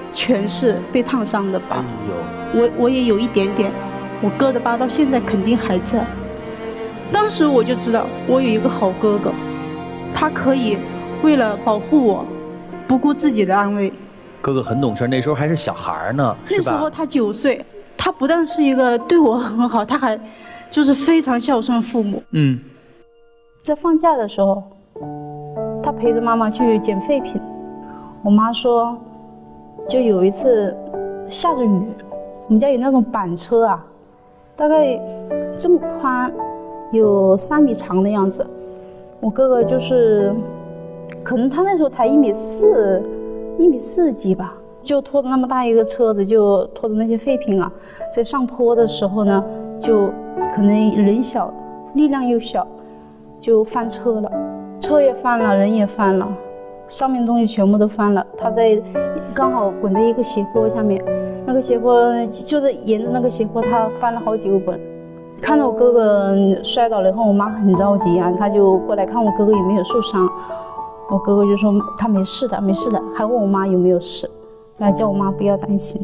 全是被烫伤的疤。 哎呦， 我也有一点点，我哥的疤到现在肯定还在。当时我就知道我有一个好哥哥，他可以为了保护我，不顾自己的安危。 哥哥很懂事，那时候还是小孩呢，是吧？ 那时候他9岁，他不但是一个对我很好，他还就是非常孝顺父母。在放假的时候，他陪着妈妈去捡废品。我妈说，就有一次下着雨，我们家有那种板车啊，大概这么宽，有3米长的样子。我哥哥就是，可能他那时候才1.4米几吧，就拖着那么大一个车子，就拖着那些废品啊，在上坡的时候呢，就可能人小，力量又小，就翻车了，车也翻了，人也翻了，上面东西全部都翻了。他在刚好滚在一个斜坡下面，那个斜坡就是沿着那个斜坡，他翻了好几个滚。看到我哥哥摔倒了以后，我妈很着急啊，她就过来看我哥哥有没有受伤。我哥哥就说他没事的，没事的，还问我妈有没有事，叫我妈不要担心。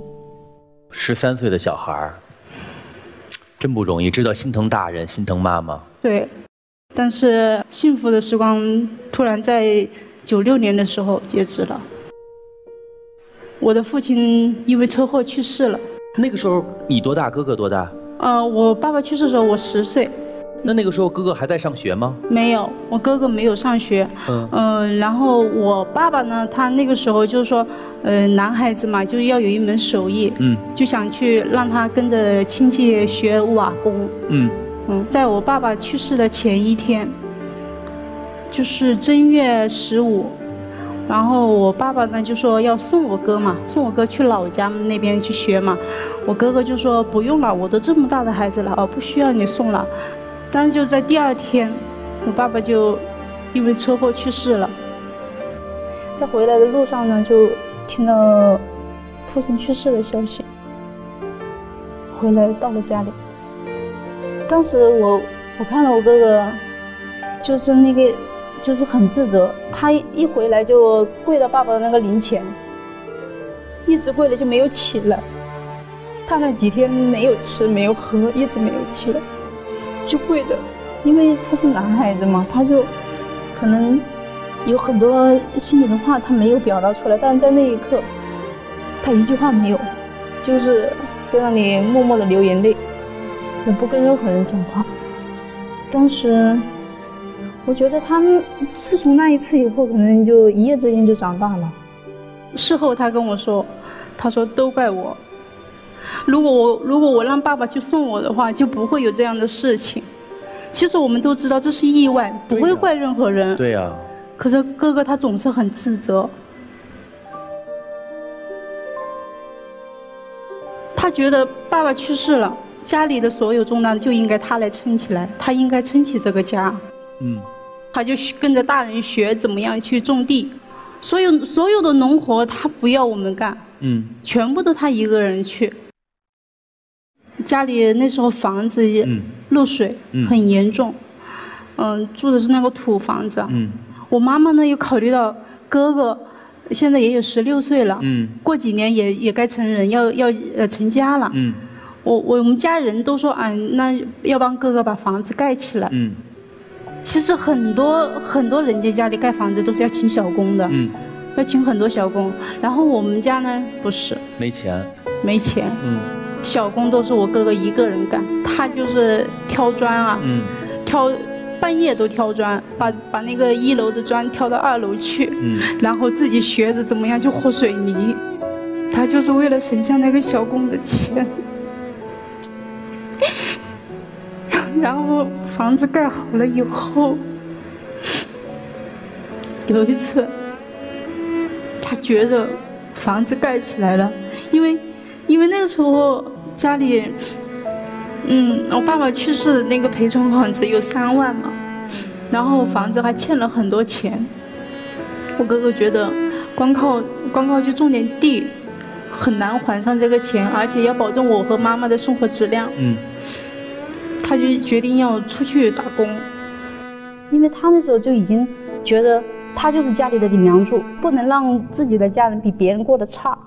13岁的小孩，真不容易，知道心疼大人，心疼妈妈。 对，但是幸福的时光突然在96年的时候截止了。我的父亲因为车祸去世了。 那个时候你多大？哥哥多大？ 我爸爸去世的时候我10岁。 那个时候哥哥还在上学吗？ 没有，我哥哥没有上学。然后我爸爸呢，他那个时候就是说，男孩子嘛，就是要有一门手艺，就想去让他跟着亲戚学瓦工。在我爸爸去世的前一天，就是正月15，然后我爸爸呢就说要送我哥嘛，送我哥去老家那边去学嘛。我哥哥就说不用了，我都这么大的孩子了，不需要你送了。但是就在第2天，我爸爸就因为车祸去世了。在回来的路上呢，就听到父亲去世的消息。回来到了家里，当时我看到我哥哥，就是很自责。他一回来就跪到爸爸的那个灵前，一直跪了就没有起来。他那几天没有吃没有喝，一直没有起来。就跪着，因为他是男孩子嘛，他就可能有很多心里的话他没有表达出来，但是在那一刻他一句话没有，就是在那里默默的流眼泪，也不跟任何人讲话。当时我觉得他们自从那一次以后，可能就一夜之间就长大了。事后他跟我说，他说都怪我，如果我让爸爸去送我的话，就不会有这样的事情。其实我们都知道这是意外，不会怪任何人。 对呀。 可是哥哥他总是很自责，他觉得爸爸去世了，家里的所有重担就应该他来撑起来，他应该撑起这个家。他就跟着大人学怎么样去种地，所有的农活他不要我们干，全部都他一个人去。家里那时候房子漏水很严重，住的是那个土房子。我妈妈呢又考虑到哥哥现在也有16岁了，过几年也该成人，要成家了。我们家人都说那要帮哥哥把房子盖起来。其实很多人家里盖房子都是要请小工的，要请很多小工。然后我们家呢不是，没钱，小工都是我哥哥一个人干，他就是挑砖啊，半夜都挑砖，把那个1楼的砖挑到2楼去，然后自己学着怎么样去和水泥，他就是为了省下那个小工的钱。然后房子盖好了以后，有一次他觉得房子盖起来了，因为那个时候家里我爸爸去世的那个赔偿款只有3万嘛，然后房子还欠了很多钱。我哥哥觉得光靠去种点地很难还上这个钱，而且要保证我和妈妈的生活质量。他就决定要出去打工，因为他那时候就已经觉得他就是家里的顶梁柱，不能让自己的家人比别人过得差。